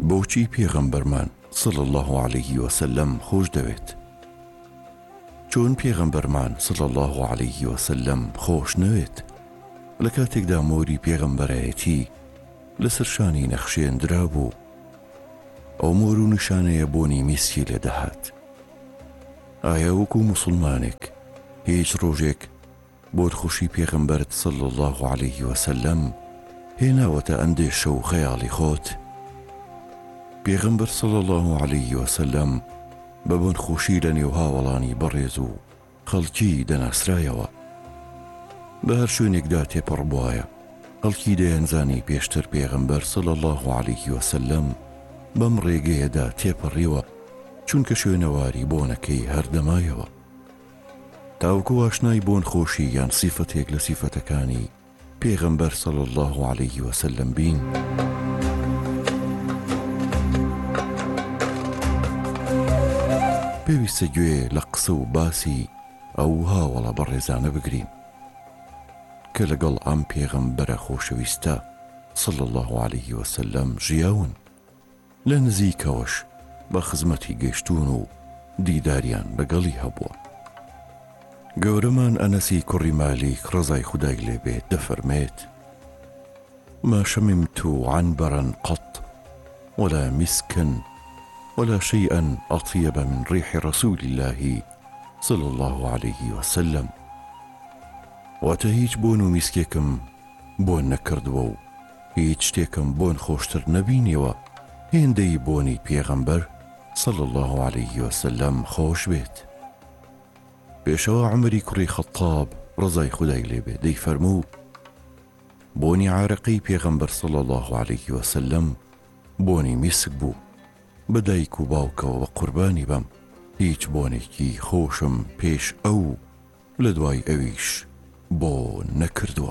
بۆچی پێغەمبەرمان صلی الله عليه وسلم خۆش دەوێت؟ چۆن پێغەمبەرمان صلی الله عليه وسلم خۆش نەوێت؟ لە کاتێکدا مۆری پێغەمبەرایەتی لەسەر شانی نەخشێنرا بوو، ئەو مۆر و نیشانەیە بۆنی میسکی لێدەهات. ئایا وەکو موسڵمانێک هیچ ڕۆژێک بۆ خوشی پێغەمبەرت صلی الله عليه وسلم هێناوەتە ئەندێشە و خەیاڵی خۆت؟ پێغەمبەر صلی الله عليه وسلم بە بۆنخۆشی لە نێو هاوڵانی بەڕێز و خەڵکی دەناسرایەوە. بە هەر شوێنێکدا تێپەڕ بووایە خەڵکی دەیانزانی پێشتر پێغەمبەر صلی الله عليه وسلم بەم ڕێگەیەدا تێپەڕیوە، چونکە شوێنەواری بۆنەکەی هەردەمایەوە. تاوەکو ئاشنای بۆنخۆشی یان سیفەتێک لە سیفەتەکانی پێغەمبەر صلی الله عليه وسلم بین. پێویستە گوێ لە قسە و باسی ئەو هاوڵە بەڕێزانە بگرین کە لەگەڵ ئەم پێغەمبەرە خۆشەویستە صلی الله عليه وسلم ژیاون، لە نزیکەوەش بە خزمەتی گەیشتون و دیداریان لەگەڵی هەبووە. گەورەمان ئەنەسی کوڕی مالیک ڕەزای خودای لێبێت دەفەرمێت: ما شممت عنبرا قط ولا مسكا ولا شيئا أطيب من ريح رسول الله صلى الله عليه وسلم. واتە بۆن و میسکێکم بۆن نەکردووە و هیچ شتێکم بۆن خۆشتر نەبینیوە هێندەی بۆنی پێغەمبەر صلى الله عليه وسلم خۆش بێت. پێشەوە عومەری کوڕی خەتاب ڕەزای خودای لێبێ دەیفەرموو: بۆنی عارەقەی پێغەمبەر صلى الله عليه وسلم بۆنی میسک بوو، بە دایک و باوکەوە بە قوربانی بەم هیچ بۆنێکی خۆشم پێش ئەو لە دوای ئەویش بۆ نەکردووە.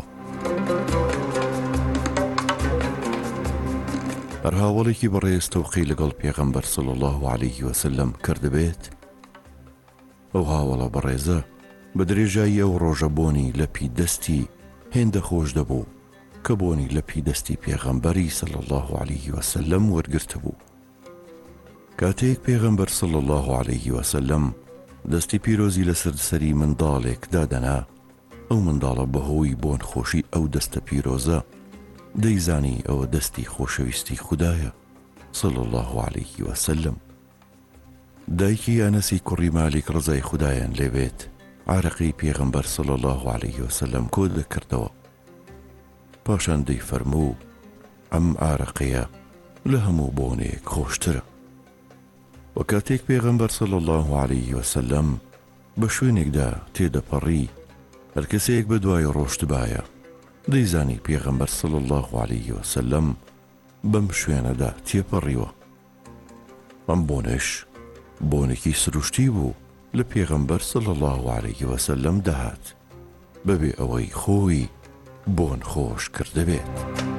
هەر هاوڵێکی بەڕێز تەوقی لەگەڵ پێغەمبەر صلی الله عليه وسلم کردبێت، ئەو هاوڵە بەڕێزە بە درێژایی ئەو ڕۆژە بۆنی لەپی دەستی هێندە خۆش دەبوو کە بۆنی لەپی دەستی پێغەمبەری صلی الله عليه وسلم وەرگرتە بوو. کاتێک پێغەمبەر صلی الله عليه وسلم دەستی پیرۆزی لەسەر سەری منداڵێک دادەنا، ئەو منداڵە بەهۆی بۆن خۆشی ئەو دەستە پیرۆزە دەیزانی ئەوە دەستی خۆشەویستی خودایە صلی الله عليه وسلم. دایکی ئەنەسی کوڕی مالیک ڕەزای خودایان لێبێت عارەقەی پێغەمبەر صلی الله عليه وسلم کۆ دەکردەوە. پاشان دەیفەرموو: ئەم عارەقەیە لە هەموو بۆنێک خۆشترە. وەکاتێک پێغەمبەر صلی الله عليه وسلم بە شوێنێکدا تێدەپەڕی، هەر کەسێک بە دوای ڕۆشتبایە دەیزانی پێغەمبەر صلی الله عليه وسلم بەم شوێنەدا تێپەڕیوە. ئەم بۆنش بۆنێکی سروشتی بوو لە پێغەمبەر صلی الله عليه وسلم دەهات، بەبێ ئەوەی خۆی بۆن خۆش کردبێت.